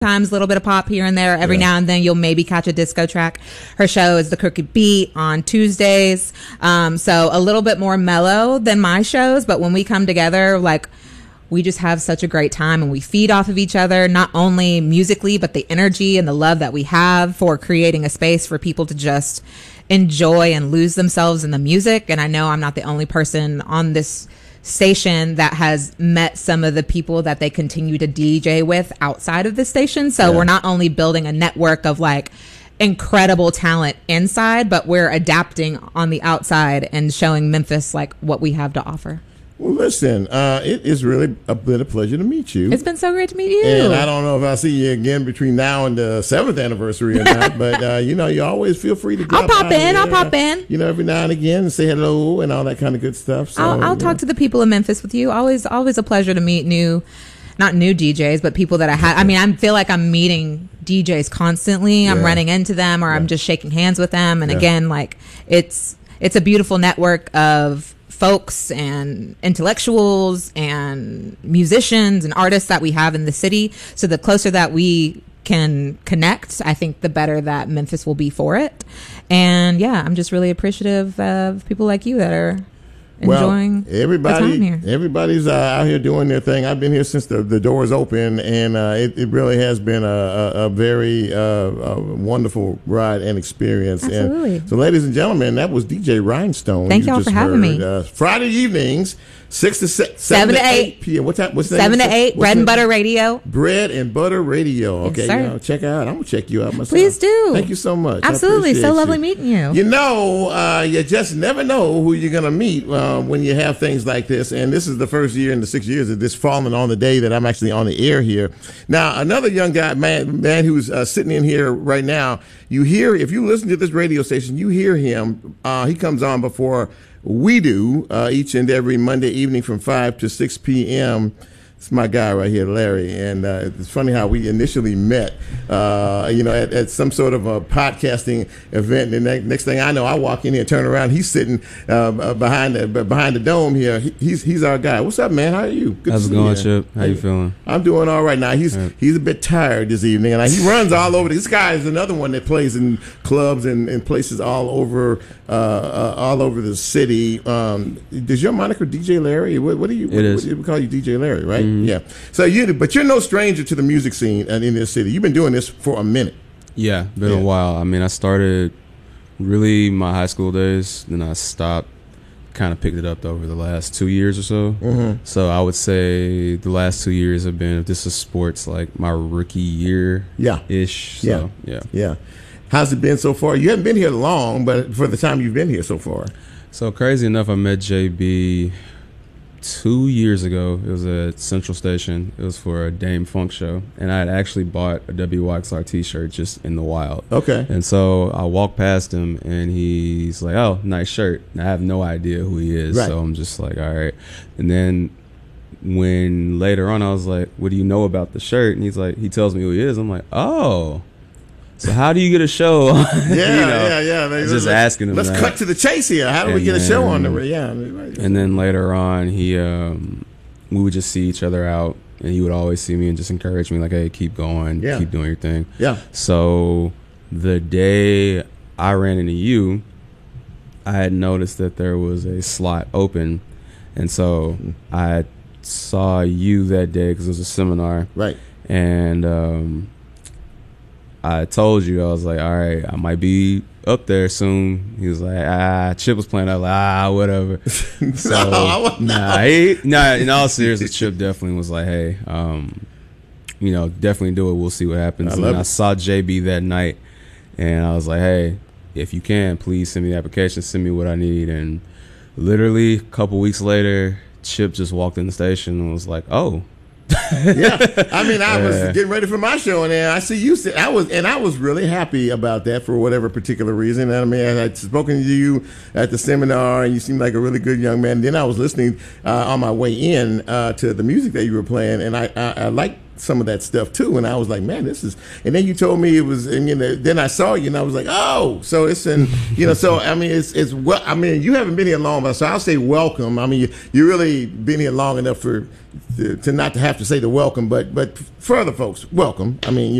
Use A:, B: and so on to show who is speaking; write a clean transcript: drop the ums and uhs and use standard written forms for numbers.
A: times a little bit of pop here and there. Every now and then you'll maybe catch a disco track. Her show is The Crooked Beat on Tuesdays. So a little bit more mellow than my shows, but when we come together, like, we just have such a great time and we feed off of each other, not only musically, but the energy and the love that we have for creating a space for people to just enjoy and lose themselves in the music. And I know I'm not the only person on this station that has met some of the people that they continue to DJ with outside of the station. So we're not only building a network of like incredible talent inside, but we're adapting on the outside and showing Memphis like what we have to offer.
B: Well, listen, it is really been a pleasure to meet you.
A: It's been so great to meet you.
B: And I don't know if I'll see you again between now and the 7th anniversary or not, but, you know, you always feel free to
A: I'll pop in.
B: You know, every now and again and say hello and all that kind of good stuff. So,
A: I'll talk to the people in Memphis with you. Always a pleasure to meet not new DJs, but people that I have. I mean, I feel like I'm meeting DJs constantly. I'm running into them or I'm just shaking hands with them. And again, like it's a beautiful network of folks and intellectuals and musicians and artists that we have in the city. So the closer that we can connect, I think the better that Memphis will be for it. And yeah, I'm just really appreciative of people like you that are enjoying the time here.
B: Everybody's out here doing their thing. I've been here since the doors open, and it really has been a very wonderful ride and experience.
A: Absolutely.
B: And so, ladies and gentlemen, that was DJ Rhinestone.
A: Thank y'all for having me.
B: Friday evenings,
A: 7 to 8
B: p.m. What's the
A: 7 to 8. Bread and Butter Radio.
B: Bread and Butter Radio. Okay,
A: yes,
B: check out. I'm gonna check you out myself.
A: Please do.
B: Thank you so much.
A: Absolutely, so lovely meeting you.
B: You know, you just never know who you're gonna meet when you have things like this. And this is the first year in the 6 years of this falling on the day that I'm actually on the air here. Now, another young guy, man who's sitting in here right now. You hear, if you listen to this radio station, you hear him. He comes on before we do each and every Monday evening from 5 to 6 p.m. It's my guy right here, Larry, and it's funny how we initially met, you know, at some sort of a podcasting event. And the next thing I know, I walk in here, turn around, he's sitting behind the dome here. He's our guy. What's up, man? How are you?
C: Good How's it going, Chip? How you feeling?
B: I'm doing all right now. He's a bit tired this evening, and he runs all over. This guy is another one that plays in clubs and places all over the city. Does your moniker DJ Larry? What do you?
C: It is.
B: We call you DJ Larry, right? Yeah. So but you're no stranger to the music scene in this city. You've been doing this for a minute.
C: Yeah, been a while. I mean, I started really my high school days, then I stopped. Kind of picked it up over the last 2 years or so. Mm-hmm. So I would say the last 2 years have been, if this is sports, like my rookie year ish. So,
B: yeah. How's it been so far? You haven't been here long, but for the time you've been here so far.
C: So crazy enough, I met JB 2 years ago. It was at Central Station. It was for a Dame Funk show, and I had actually bought a WYXR t-shirt just in the wild.
B: Okay.
C: And so I walked past him, and he's like, "Oh, nice shirt." And I have no idea who he is, so I'm just like, "All right." And then when later on, I was like, "What do you know about the shirt?" And he's like, he tells me who he is. I'm like, "Oh." So how do you get a show?
B: Yeah.
C: Just asking him.
B: Let's cut to the chase here. How do we get a show on the radio?
C: And then later on, we would just see each other out, and he would always see me and just encourage me, like, "Hey, keep going, keep doing your thing."
B: Yeah.
C: So the day I ran into you, I had noticed that there was a slot open, and so I saw you that day because it was a seminar,
B: right?
C: And I told you, I was like, "All right, I might be up there soon." He was like, Chip was playing. I was like, whatever. So, in all seriousness, Chip definitely was like, "Hey, you know, definitely do it. We'll see what happens." And I saw JB that night, and I was like, "Hey, if you can, please send me the application, send me what I need." And literally a couple weeks later, Chip just walked in the station and was like, "Oh."
B: Yeah, I mean, I was getting ready for my show, and I see you. I was really happy about that for whatever particular reason. And I mean, I had spoken to you at the seminar, and you seemed like a really good young man. And then I was listening on my way in to the music that you were playing, and I liked some of that stuff too, and I was like, man, this is. And then you told me it was, and then I saw you, and I was like, oh, so it's in, so I mean, it's well, I mean, you haven't been here long, but so I'll say welcome. I mean, you really been here long enough to not to have to say the welcome, but for other folks, welcome. I mean,